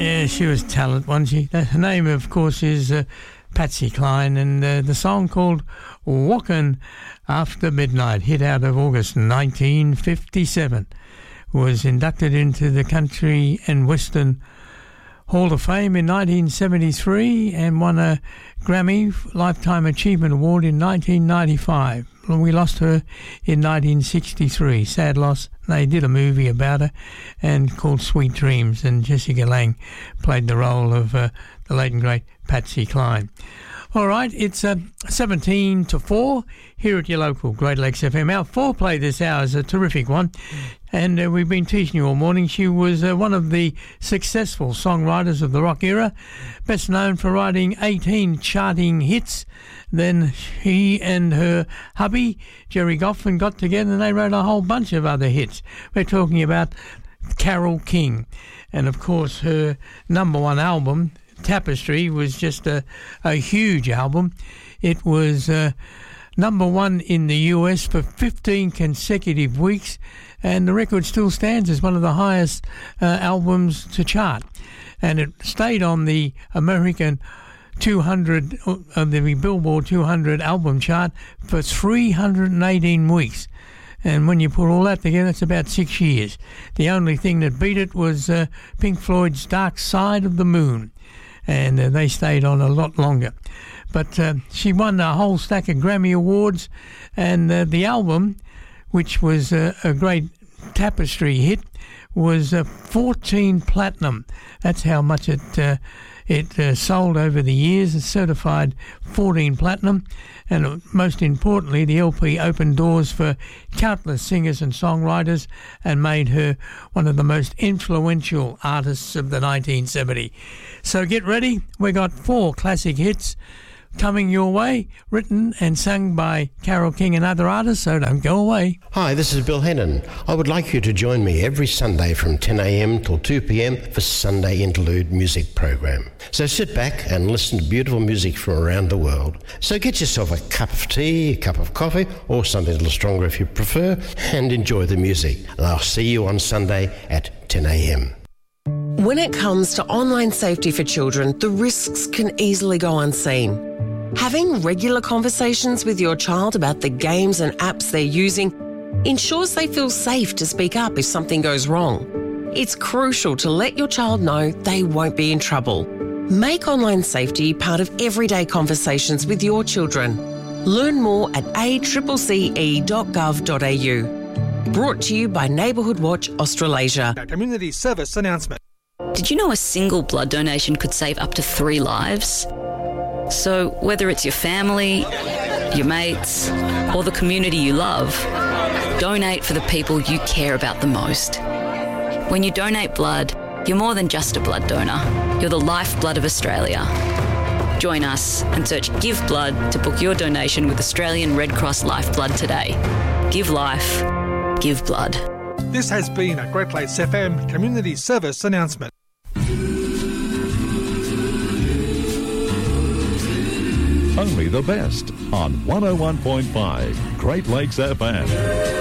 Yeah, she was talented, wasn't she? Her name, of course, is Patsy Cline, and the song called Walkin' After Midnight, hit out of August 1957, was inducted into the Country and Western Hall of Fame in 1973 and won a Grammy Lifetime Achievement Award in 1995. We lost her in 1963. Sad loss. They did a movie about her and called Sweet Dreams, and Jessica Lange played the role of the late and great Patsy Cline. All right, it's 17 to 4 here at your local Great Lakes FM. Our foreplay this hour is a terrific one, and we've been teaching you all morning. She was one of the successful songwriters of the rock era, best known for writing 18 charting hits. Then he and her hubby, Jerry Goffin, got together and they wrote a whole bunch of other hits. We're talking about Carole King. And, of course, her number one album, Tapestry, was just a huge album. It was number one in the US for 15 consecutive weeks, and the record still stands as one of the highest albums to chart. And it stayed on the American 200, the Billboard 200 album chart for 318 weeks. And when you put all that together, it's about 6 years. The only thing that beat it was Pink Floyd's Dark Side of the Moon, and they stayed on a lot longer. But she won a whole stack of Grammy Awards, and the album, which was a great Tapestry hit, was 14 platinum. That's how much it sold over the years. It's certified 14 platinum, and most importantly, the LP opened doors for countless singers and songwriters and made her one of the most influential artists of the 1970s. So get ready, we got 4 classic hits coming your way, written and sung by Carole King and other artists, so don't go away. Hi, this is Bill Hennon. I would like you to join me every Sunday from 10 a.m. till 2 p.m. for Sunday Interlude music program. So sit back and listen to beautiful music from around the world. So get yourself a cup of tea, a cup of coffee, or something a little stronger if you prefer, and enjoy the music. And I'll see you on Sunday at 10 a.m. When it comes to online safety for children, the risks can easily go unseen. Having regular conversations with your child about the games and apps they're using ensures they feel safe to speak up if something goes wrong. It's crucial to let your child know they won't be in trouble. Make online safety part of everyday conversations with your children. Learn more at accce.gov.au. Brought to you by Neighbourhood Watch Australasia. A community service announcement. Did you know a single blood donation could save up to 3 lives? So whether it's your family, your mates, or the community you love, donate for the people you care about the most. When you donate blood, you're more than just a blood donor. You're the lifeblood of Australia. Join us and search Give Blood to book your donation with Australian Red Cross Lifeblood today. Give life, give blood. This has been a Great Lakes FM community service announcement. Only the best on 101.5 Great Lakes FM.